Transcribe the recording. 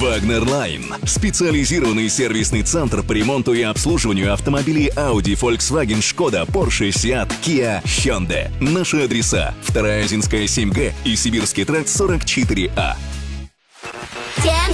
Wagner Line – специализированный сервисный центр по ремонту и обслуживанию автомобилей Audi, Volkswagen, Skoda, Porsche, Seat, Kia, Hyundai. Наши адреса: 2-я Озинская 7Г и Сибирский тракт 44А.